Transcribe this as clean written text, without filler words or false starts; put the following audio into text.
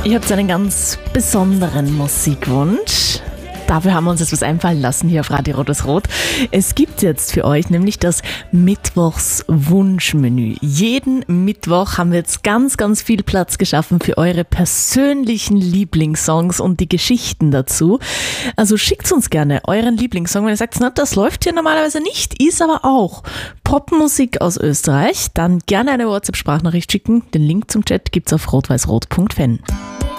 Ihr habt einen ganz besonderen Musikwunsch. Dafür haben wir uns jetzt was einfallen lassen hier auf Radio Rotes Rot. Es gibt jetzt für euch nämlich das Mittwochs-Wunschmenü. Jeden Mittwoch haben wir jetzt ganz, ganz viel Platz geschaffen für eure persönlichen Lieblingssongs und die Geschichten dazu. Also schickt uns gerne euren Lieblingssong. Wenn ihr sagt, na, das läuft hier normalerweise nicht, ist aber auch Popmusik aus Österreich, dann gerne eine WhatsApp-Sprachnachricht schicken. Den Link zum Chat gibt's auf rotweißrot.fan.